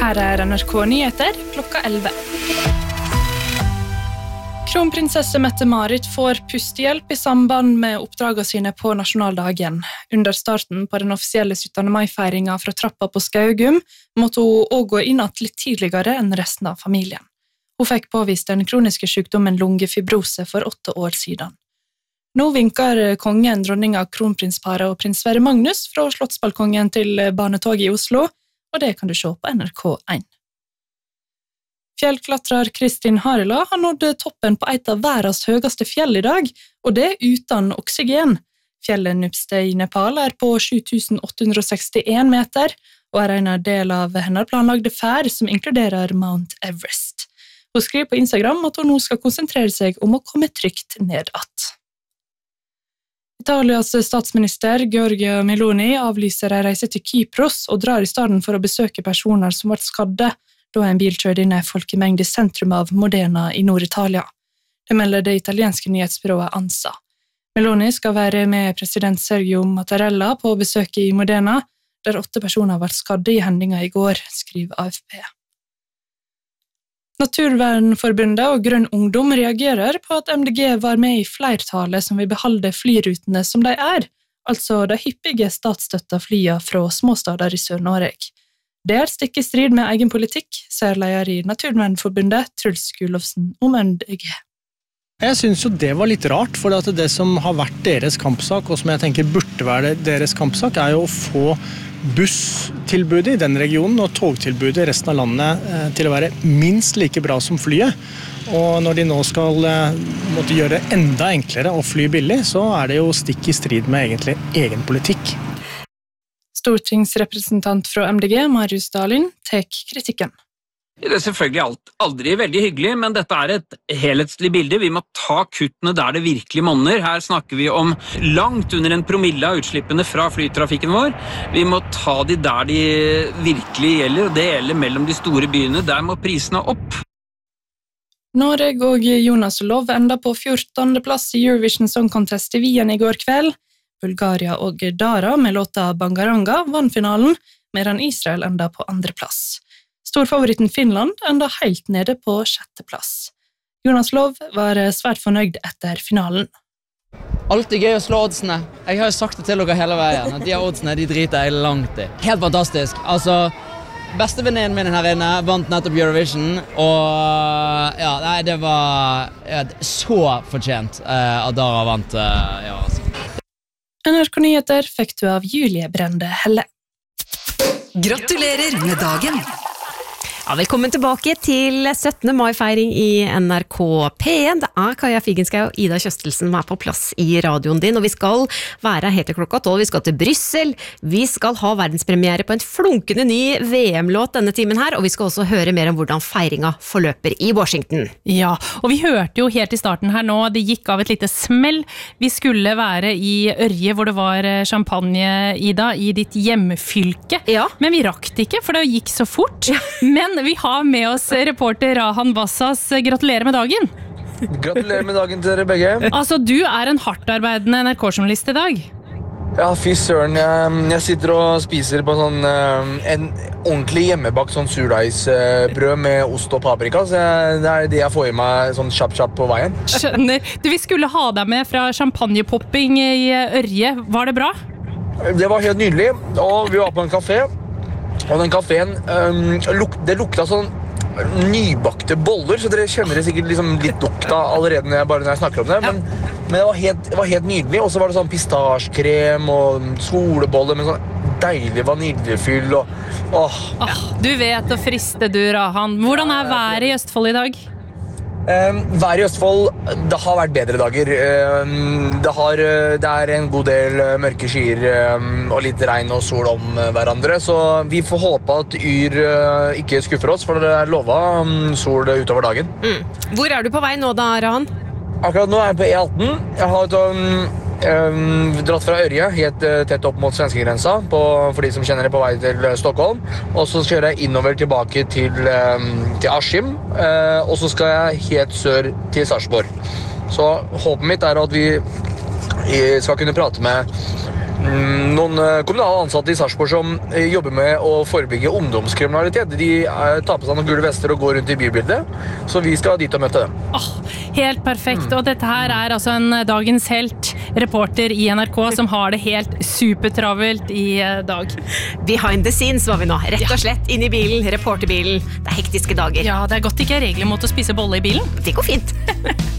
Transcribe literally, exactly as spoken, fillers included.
Her er N R K Nyheter klokka elleve. Kronprinsesse Mette-Marit får pustehjelp i samband med oppdragene sine på nasjonaldagen. Under starten på den offisielle syttende mai-feiringen fra trappa på Skaugum måtte hun også gå inn at litt tidligere enn resten av familien. Hun fikk påvist den kroniske sykdommen lungefibrose for åtte år siden. Nå vinker kongen, dronninga, kronprinsparet og prins Sverre Magnus fra Slottsbalkongen til Barnetoget i Oslo, og det kan du se på N R K én. Fjellklatrer Kristin Harila har nådd toppen på et av verdens høyeste fjell i dag, og det uten oksygen. Fjellet Nupste i Nepal er på sju tusen åtte hundre sekstien meter, og er en del av hennes planlagde ferd som inkluderer Mount Everest. Hun skriver på Instagram at hun nå skal konsentrere seg om å komme trygt nedat. Italias statsminister Giorgia Meloni avlyser en reise til Kypros og drar i stedet for å besøke personer som ble skadde da en bil kjørte inn i folkemengde i sentrum av Modena i Nord-Italia. Det melder det italienske nyhetsbyrået ANSA. Meloni skal være med president Sergio Mattarella på besøk i Modena, der åtte personer ble skadde i hendinga i går, skriver A F P. Naturvernforbundet og Grønn Ungdom reagerer på at M D G var med i flertallet som vil beholde flyrutene som de er, altså de hyppige statsstøtta flya fra småstader i Sør-Norge. Det er stikk i strid med egen politikk, sier leder i Naturvernforbundet, Truls Gulofsen, om M D G. Jeg synes jo det var litt rart, for at det som har vært deres kampsak, og som jeg tenker burde være deres kampsak, er jo å få busstilbudet i den regionen og togtilbudet i resten av landet til å være minst like bra som flyet. Og når de nå skal måtte gjøre det enda enklere å fly billig, så er det jo stikk i strid med egentlig egen politikk. Stortingsrepresentant fra M D G, Marius Dahlin, tek kritikken. Det er selvfølgelig alt, aldri veldig hyggelig, men dette er et helhetslig bilde. Vi må ta kuttene der det virkelig monner. Her snakker vi om langt under en promille av utslippene fra flytrafikken vår. Vi må ta de der de virkelig gjelder, og det gjelder mellom de store byene. Der må prisene opp. Norge og Jonas Love enda på fjortende plass i Eurovision Song Contest i Wien i går kveld. Bulgaria og Dara med låta Bangaranga vann finalen, medan Israel enda på andre plass. Storfavoritten Finland enda helt nede på sjette plass. Jonas Love var svært fornøyd etter finalen. Alltid gøy å slå oddsene. Jeg har jo sagt det til dere hele veien, at de oddsene de driter jeg langt i. Helt fantastisk. Altså, bestevenninnen min her inne vant nettopp Eurovision, og ja, nei, det var ja, så fortjent uh, at Dara vant. Uh, ja, altså. N R K Nyheter fikk du av Julie Brende Helle. Gratulerer med dagen! Ja, velkommen tilbake til syttende mai-feiring i N R K P en. Det er Kaja Figenschou og Ida Kjøstelsen som er på plass i radioen din, og vi skal være helt til klokka tolv. Vi skal til Bryssel. Vi skal ha verdenspremiere på en flunkende ny V M-låt denne timen her, og vi skal også høre mer om hvordan feiringa forløper i Washington. Ja, og vi hørte jo helt i starten her nå, det gikk av et lite smell. Vi skulle være i Ørje, hvor det var champagne, Ida, i ditt hjemmefylke. Ja. Men vi rakk det ikke, for det gikk så fort. Men vi har med oss reporter Rahan Bassas. Gratulerer med dagen. Gratulerer med dagen til dere begge. Altså, du er en hardtarbeidende N R K-journalist i dag. Ja, fy søren. Jeg, jeg sitter og spiser på sånn, en ordentlig hjemmebakt sånn surdeigsbrød med ost og paprika, så jeg, det er det jeg får i meg sånn kjapp-kjapp på veien. Skjønner. Du, vi skulle ha deg med fra champagnepopping i Ørje. Var det bra? Det var helt nydelig, og vi var på en kafé. Og den kaféen, um, luk, det lukta sånn nybakte boller, så dere kjenner det sikkert liksom litt lukta allerede når jeg, bare når jeg snakker om det, men, men det, var helt, det var helt nydelig. Og så var det sånn pistasjekrem og soleboller med sånn deilig vaniljefyll. Og, åh. Åh, du vet å friste du, Rahan. Hvordan er været i Østfold i dag? Um, Været i Østfold, det har vært bedre dager. Um, det, har, det er en god del mørke skyer um, og litt regn og sol om hverandre, så vi får håpe at Yr uh, ikke skuffer oss, for det er lovet um, sol utover dagen. Mm. Hvor er du på vei nå da, Rahan? Akkurat nå er jeg på E atten. Jeg har um, um, dratt fra Ørje, helt uh, tett opp mot svenskegrensa, på, for de som kjenner det, på vei til uh, Stockholm. Og så kjører jeg innover tilbake til, um, til Askim, uh, og så skal jeg helt sør til Sarpsborg. Så håpet mitt er at vi skal kunne prate med noen kommunale ansatte i Sarpsborg som jobber med å forebygge ungdomskriminalitet. De tar på seg noen gule vester og går rundt i bybildet, så vi skal dit og møte dem. Oh, helt perfekt, og dette her er altså en dagens helt, reporter i N R K som har det helt supertravelt i dag. Behind the scenes var vi nå, rett og slett inn i bilen, reporterbilen. Det er hektiske dager. Ja, det er godt ikke regler mot å spise bolle i bilen. Det går fint.